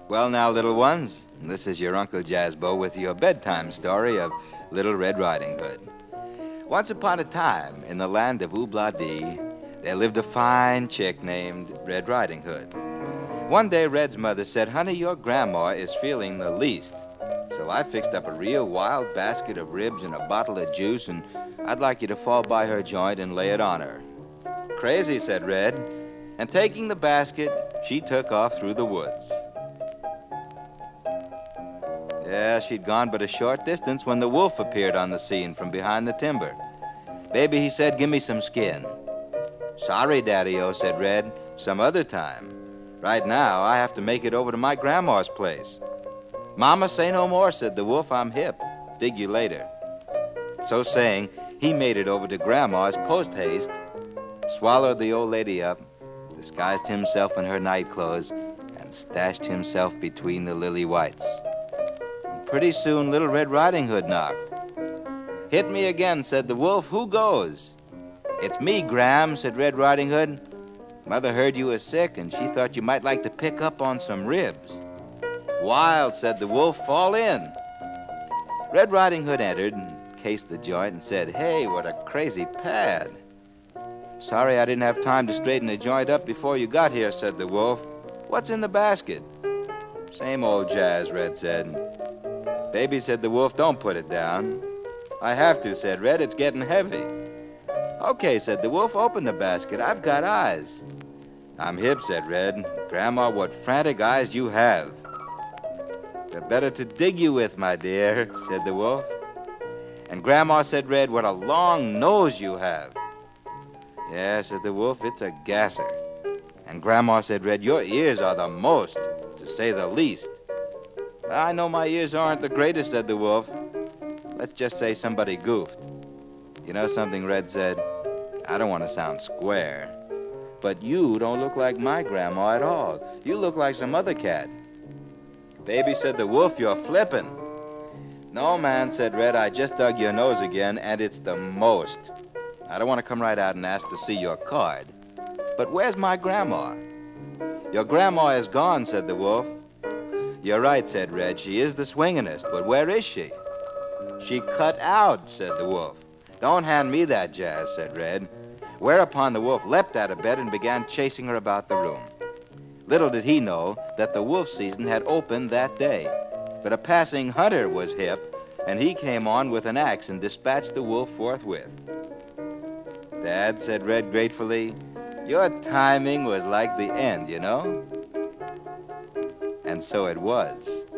Well, now, little ones, this is your Uncle Jazzbo with your bedtime story of Little Red Riding Hood. Once upon a time, in the land of Ooblah-Dee, there lived a fine chick named Red Riding Hood. One day, Red's mother said, "Honey, your grandma is feeling the least. So I fixed up a real wild basket of ribs and a bottle of juice, and I'd like you to fall by her joint and lay it on her." "Crazy," said Red, and taking the basket, she took off through the woods. Yeah, she'd gone but a short distance when the wolf appeared on the scene from behind the timber. "Baby," he said, "give me some skin." "Sorry, Daddy-O," said Red, "some other time. Right now, I have to make it over to my grandma's place." "Mama, say no more," said the wolf. "I'm hip. Dig you later." So saying, he made it over to Grandma's post-haste, swallowed the old lady up, disguised himself in her night clothes, and stashed himself between the lily whites. Pretty soon, Little Red Riding Hood knocked. "Hit me again," said the wolf. "Who goes?" "It's me, Gram," said Red Riding Hood. "Mother heard you were sick, and she thought you might like to pick up on some ribs." "Wild," said the wolf. "Fall in." Red Riding Hood entered and cased the joint and said, "Hey, what a crazy pad." "Sorry I didn't have time to straighten the joint up before you got here," said the wolf. "What's in the basket?" "Same old jazz," Red said. "Baby," said the wolf, "don't put it down." "I have to," said Red. "It's getting heavy." "Okay," said the wolf, "open the basket. I've got eyes." "I'm hip," said Red. "Grandma, what frantic eyes you have." "They're better to dig you with, my dear," said the wolf. And Grandma said, "Red, what a long nose you have." "Yeah," said the wolf, "it's a gasser." And Grandma said, "Red, your ears are the most, to say the least." "I know my ears aren't the greatest," said the wolf. "Let's just say somebody goofed." "You know something," Red said, "I don't want to sound square, but you don't look like my grandma at all. You look like some other cat." "Baby," said the wolf, "you're flippin'." "No, man," said Red, "I just dug your nose again, and it's the most. I don't want to come right out and ask to see your card, but where's my grandma?" "Your grandma is gone," said the wolf. "You're right," said Red. "She is the swingin'est, but where is she?" "She cut out," said the wolf. "Don't hand me that jazz," said Red. Whereupon the wolf leapt out of bed and began chasing her about the room. Little did he know that the wolf season had opened that day. But a passing hunter was hip, and he came on with an axe and dispatched the wolf forthwith. "Dad," said Red gratefully, "your timing was like the end, you know." And so it was.